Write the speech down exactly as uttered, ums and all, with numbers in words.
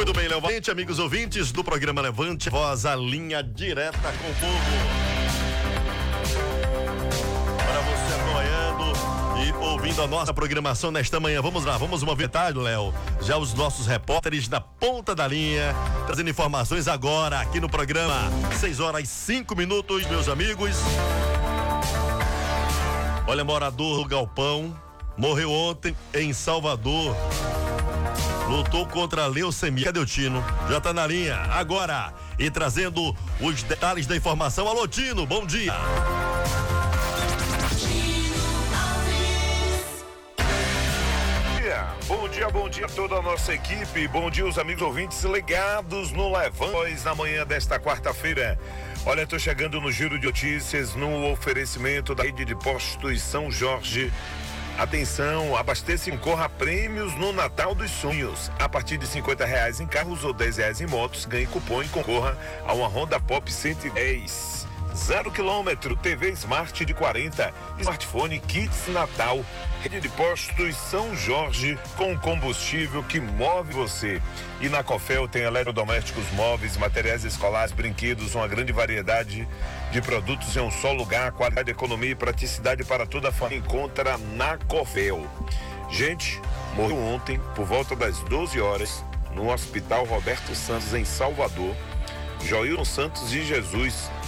Muito bem, Levante, amigos ouvintes do programa Levante, voz a linha direta com o povo. Para você acompanhando e ouvindo a nossa programação nesta manhã. Vamos lá, vamos movimentar, Léo. Já os nossos repórteres na ponta da linha, trazendo informações agora aqui no programa. seis horas e cinco minutos, meus amigos. Olha, morador do Galpão morreu ontem em Salvador. Lutou contra a leucemia. Cadê o Tino? Já tá na linha agora e trazendo os detalhes da informação. Alô, Tino, bom dia. Bom dia, bom dia a toda a nossa equipe, bom dia os amigos ouvintes ligados no Levante na manhã desta quarta-feira. Olha, tô chegando no Giro de Notícias no oferecimento da rede de postos São Jorge. Atenção, abasteça e concorra a prêmios no Natal dos Sonhos. A partir de cinquenta reais em carros ou dez reais em motos, ganhe cupom e concorra a uma Honda Pop cento e dez. Zero quilômetro, T V Smart de quarenta, smartphone Kits Natal. Rede de postos São Jorge com combustível que move você. E na Cofel tem eletrodomésticos móveis, materiais escolares, brinquedos, uma grande variedade de produtos em um só lugar. Qualidade, economia e praticidade para toda a família. Encontra na Cofel. Gente, morreu ontem por volta das doze horas no Hospital Roberto Santos em Salvador. Joilton Santos e Jesus,